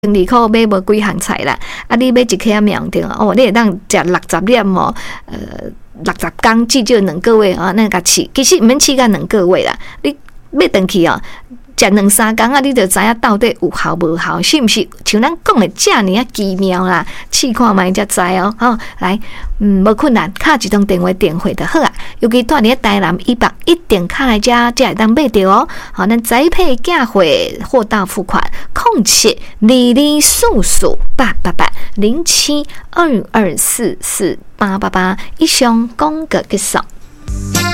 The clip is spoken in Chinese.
2块买无几项菜啦，啊，你买1克仔面对哦，你会当食60粒哦，60天至少2个月啊，那个饲，其实毋免饲到2个月啦，你买回去哦。食2-3天啊，你就知影到底有效无效，是毋是像咱讲的遮尔啊奇妙啦？试看卖才知哦。好，来，无困难，敲一通电话电话就好啊。尤其住伫台南以北，一定敲来遮才会当买着哦。好，咱宅配寄货货到付款，072244880722448888，以上广告结束。